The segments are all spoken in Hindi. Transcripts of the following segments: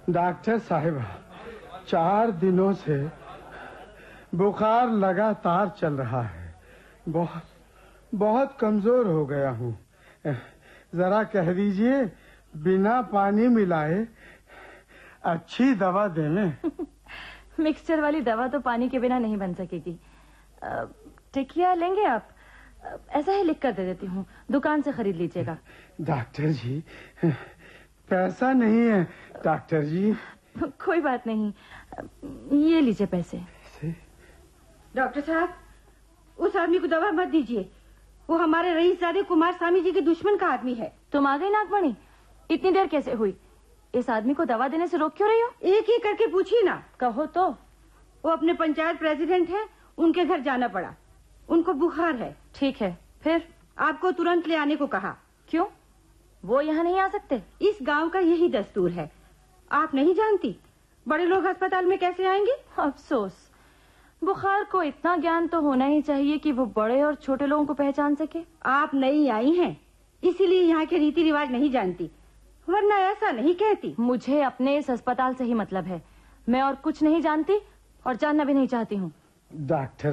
डॉक्टर साहिबा, 4 दिनों से बुखार लगातार चल रहा है। बहुत कमजोर हो गया हूँ। जरा कह दीजिए, बिना पानी मिलाए अच्छी दवा देने। मिक्सचर वाली दवा तो पानी के बिना नहीं बन सकेगी। टिकिया लेंगे आप? ऐसा ही लिख कर दे देती हूँ, दुकान से खरीद लीजिएगा। डॉक्टर जी, पैसा नहीं है डॉक्टर जी। कोई बात नहीं, ये लीजिए पैसे। डॉक्टर साहब, उस आदमी को दवा मत दीजिए। वो हमारे रईसजादे कुमार स्वामी जी के दुश्मन का आदमी है। तुम आ गई नागमणि? इतनी देर कैसे हुई? इस आदमी को दवा देने से रोक क्यों रही हो? एक ही करके पूछिए ना। कहो तो। वो अपने पंचायत प्रेसिडेंट हैं, उनके घर जाना पड़ा। उनको बुखार है। ठीक है, फिर? आपको तुरंत ले आने को कहा। क्यों? वो यहाँ नहीं आ सकते? इस गांव का यही दस्तूर है। आप नहीं जानती बड़े लोग अस्पताल में कैसे आएंगे? अफसोस, बुखार को इतना ज्ञान तो होना ही चाहिए कि वो बड़े और छोटे लोगों को पहचान सके। आप नई आई हैं, इसीलिए यहाँ के रीति रिवाज नहीं जानती, वरना ऐसा नहीं कहती। मुझे अपने इस अस्पताल से ही मतलब है। मैं और कुछ नहीं जानती और जानना भी नहीं चाहती हूँ। डॉक्टर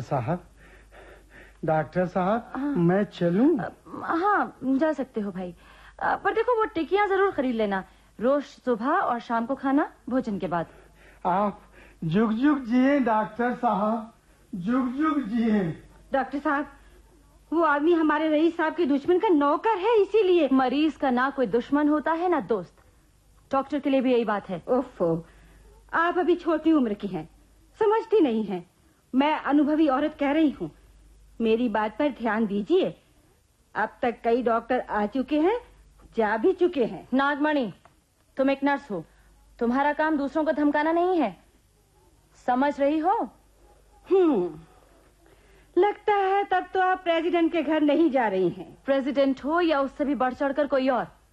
साहब, मैं चलूं? हाँ, जा सकते हो भाई। पर देखो, वो टिकियां जरूर खरीद लेना, रोज सुबह और शाम को खाना भोजन के बाद। आप जुग जुग जिए डॉक्टर साहब, जुग जुग जिए। डॉक्टर साहब, वो आदमी हमारे रईस साहब के दुश्मन का नौकर है, इसीलिए। मरीज का ना कोई दुश्मन होता है ना दोस्त। डॉक्टर के लिए भी यही बात है। ओफो, आप अभी छोटी उम्र की हैं, समझती नहीं हैं। मैं अनुभवी औरत कह रही हूँ, मेरी बात पर ध्यान दीजिए। अब तक कई डॉक्टर आ चुके हैं, जा भी चुके हैं। नागमणि, तुम एक नर्स हो, तुम्हारा काम दूसरों को धमकाना नहीं है, समझ रही हो? लगता है तब तो आप प्रेसिडेंट के घर नहीं जा रही हैं। प्रेसिडेंट हो या उससे भी बढ़ चढ़कर कोई और,